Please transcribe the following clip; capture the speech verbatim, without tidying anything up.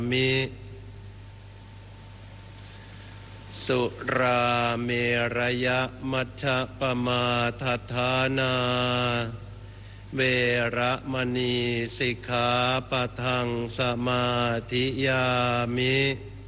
มิสุราเมรยมัชฌะปมาทฐานาเวระมณีสิกขาปะทังสมาธิยามิ